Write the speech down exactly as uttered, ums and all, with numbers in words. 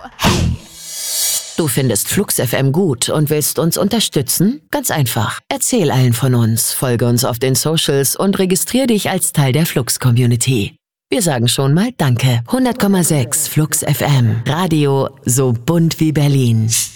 Du findest Flux F M gut und willst uns unterstützen? Ganz einfach. Erzähl allen von uns, folge uns auf den Socials und registrier dich als Teil der Flux-Community. Wir sagen schon mal Danke. hundert Komma sechs Flux F M. Radio so bunt wie Berlin.